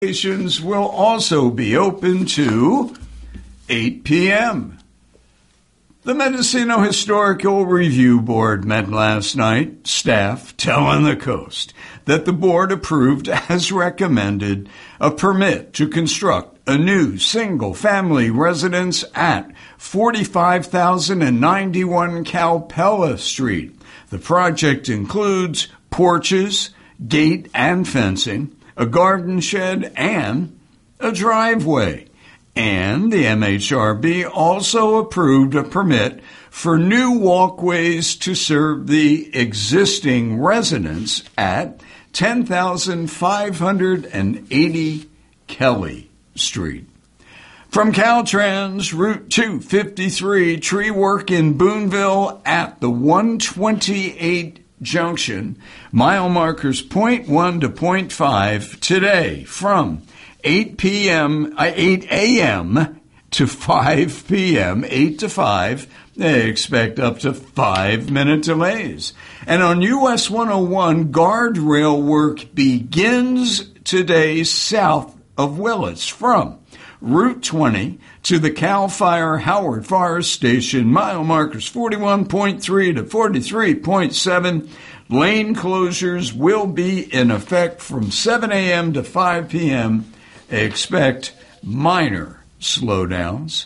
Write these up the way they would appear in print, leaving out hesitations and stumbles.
Stations will also be open to 8 p.m. The Mendocino Historical Review Board met last night, staff telling the Coast that the board approved, as recommended, a permit to construct a new single-family residence at 45,091 Calpella Street. The project includes porches, gate and fencing, a garden shed, and a driveway. And the MHRB also approved a permit for new walkways to serve the existing residents at 10,580 Kelly Street. From Caltrans, Route 253, tree work in Boonville at the 128 junction, mile markers 0.1 to 0.5 today from 8 a.m. to 5 p.m., 8 to 5. They expect up to 5-minute delays. And on US 101, guardrail work begins today south of Willis from Route 20 to the Cal Fire Howard Forest Station, mile markers 41.3 to 43.7. Lane closures will be in effect from 7 a.m. to 5 p.m. Expect minor slowdowns.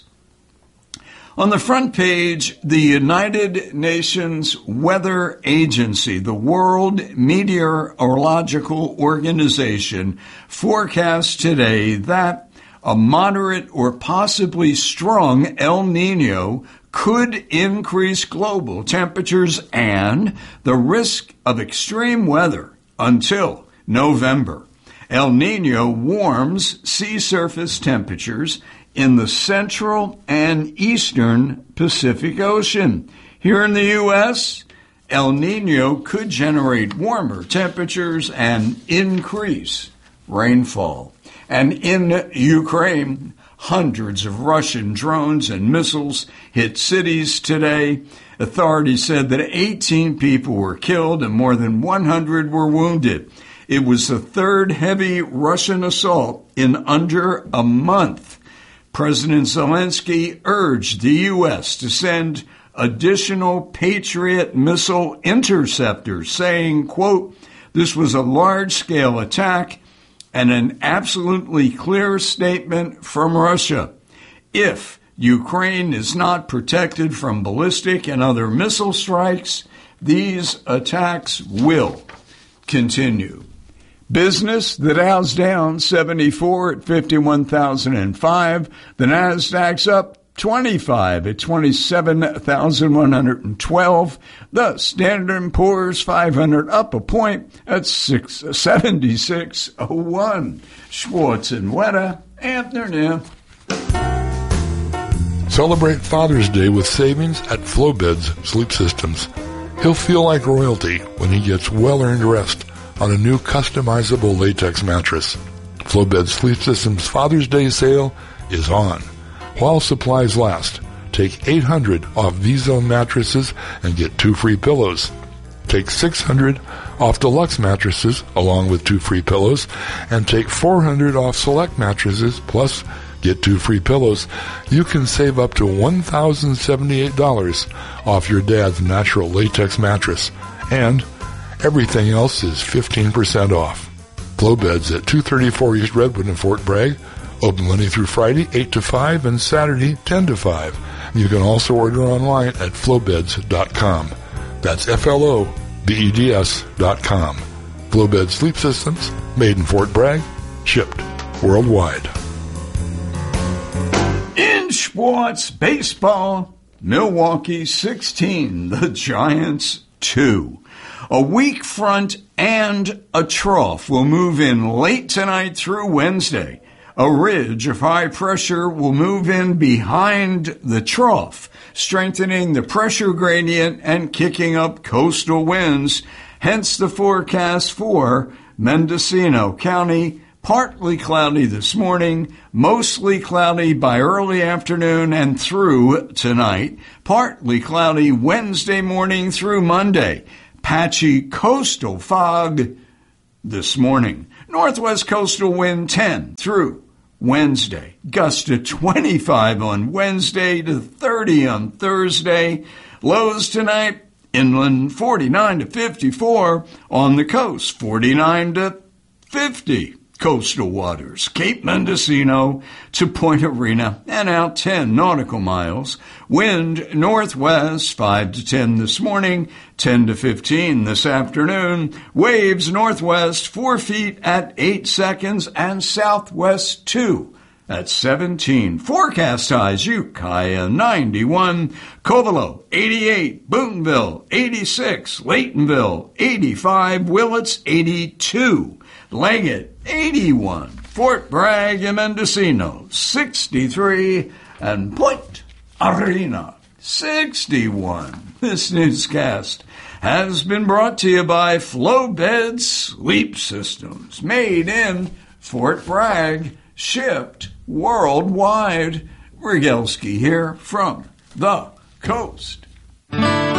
On the front page, the United Nations Weather Agency, the World Meteorological Organization, forecasts today that a moderate or possibly strong El Nino could increase global temperatures and the risk of extreme weather until November. El Nino warms sea surface temperatures in the central and eastern Pacific Ocean. Here in the U.S., El Nino could generate warmer temperatures and increase rainfall. And in Ukraine, hundreds of Russian drones and missiles hit cities today. Authorities said that 18 people were killed and more than 100 were wounded. It was the third heavy Russian assault in under a month. President Zelensky urged the U.S. to send additional Patriot missile interceptors, saying, quote, "This was a large-scale attack and an absolutely clear statement from Russia. If Ukraine is not protected from ballistic and other missile strikes, these attacks will continue." Business, the Dow's down 74 at 51,005. The Nasdaq's up 25 at 27,112. The Standard & Poor's 500 up a point at 7601. Schwartz and Weta, afternoon. Celebrate Father's Day with savings at Flowbeds Sleep Systems. He'll feel like royalty when he gets well-earned rest on a new customizable latex mattress. Flowbeds Sleep Systems Father's Day sale is on. While supplies last, take $800 off V-Zone mattresses and get 2 free pillows. Take $600 off deluxe mattresses along with 2 free pillows, and take $400 off select mattresses plus get 2 free pillows. You can save up to $1,078 off your dad's natural latex mattress, and everything else is 15% off. Flowbeds at 234 East Redwood in Fort Bragg. Open Monday through Friday, 8 to 5, and Saturday, 10 to 5. You can also order online at flowbeds.com. That's FLOBEDS.com. Flowbeds Sleep Systems, made in Fort Bragg, shipped worldwide. In sports, baseball, Milwaukee 16, the Giants 2. A weak front and a trough will move in late tonight through Wednesday. A ridge of high pressure will move in behind the trough, strengthening the pressure gradient and kicking up coastal winds. Hence the forecast for Mendocino County. Partly cloudy this morning, mostly cloudy by early afternoon and through tonight. Partly cloudy Wednesday morning through Monday. Patchy coastal fog this morning. Northwest coastal wind 10 through Wednesday. Gusts to 25 on Wednesday to 30 on Thursday. Lows tonight, inland 49 to 54. On the coast, 49 to 50. Coastal waters, Cape Mendocino to Point Arena and out 10 nautical miles. Wind northwest 5 to 10 this morning, 10 to 15 this afternoon. Waves northwest 4 feet at 8 seconds and southwest 2 at 17. Forecast highs, Ukiah 91, Covelo 88, Boonville 86, Laytonville 85, Willits 82. Leggett, 81. Fort Bragg and Mendocino, 63. And Point Arena, 61. This newscast has been brought to you by Flowbed Sleep Systems. Made in Fort Bragg, shipped worldwide. Rygelski here from the coast.